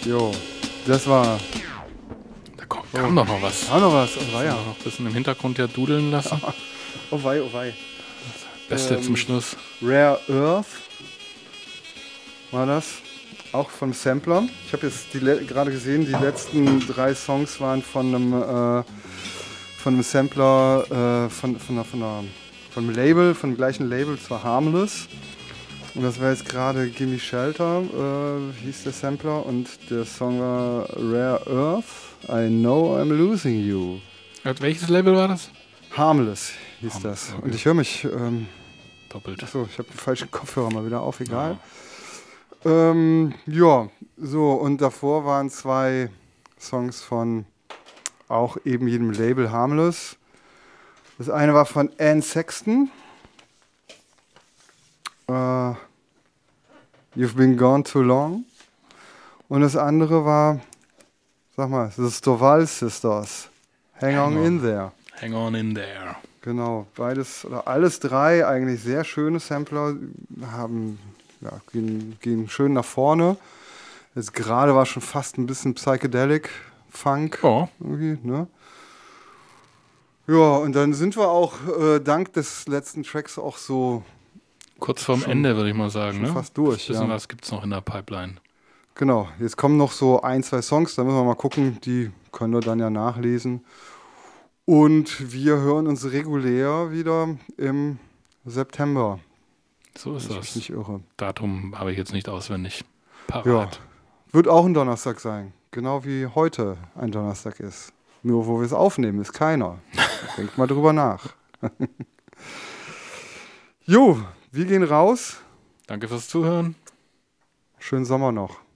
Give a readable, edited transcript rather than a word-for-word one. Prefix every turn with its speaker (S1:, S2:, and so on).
S1: Jo, das war...
S2: Da kam doch noch was.
S1: Kam noch was, oh weia.
S2: Noch ein bisschen im Hintergrund ja dudeln lassen.
S1: Oh wei, oh wei.
S2: Beste zum Schluss.
S1: Rare Earth war das. Auch von Sampler. Ich habe jetzt gerade gesehen, die letzten 3 Songs waren von einem Sampler, von einem Label, von dem gleichen Label, zwar Harmless. Und das war jetzt gerade Gimme Shelter, hieß der Sampler. Und der Song war Rare Earth, I Know I'm Losing You.
S2: Welches Label war das?
S1: Harmless hieß das.
S2: Okay.
S1: Und ich höre mich...
S2: doppelt.
S1: Achso, ich habe den falschen Kopfhörer mal wieder auf, egal. Ja, so, und davor waren 2 Songs von auch eben jedem Label Harmless. Das eine war von Anne Sexton. You've Been Gone Too Long. Und das andere war, sag mal, The Stovall Sisters. Hang on in there.
S2: Hang on in there.
S1: Genau, beides oder alles 3 eigentlich sehr schöne Sampler, gehen schön nach vorne. Jetzt gerade war schon fast ein bisschen Psychedelic Funk irgendwie, ne? Ja, und dann sind wir auch dank des letzten Tracks auch so
S2: kurz vorm Ende, würde ich mal sagen, ne?
S1: Fast durch.
S2: Ein bisschen was gibt's noch in der Pipeline.
S1: Genau, jetzt kommen noch so 1, 2 Songs, da müssen wir mal gucken, die können wir dann ja nachlesen. Und wir hören uns regulär wieder im September.
S2: So ist das.
S1: Ich nicht irre.
S2: Datum habe ich jetzt nicht auswendig parat.
S1: Ja, wird auch ein Donnerstag sein. Genau wie heute ein Donnerstag ist. Nur wo wir es aufnehmen, ist keiner. Denkt mal drüber nach. Jo, wir gehen raus.
S2: Danke fürs Zuhören.
S1: Schönen Sommer noch.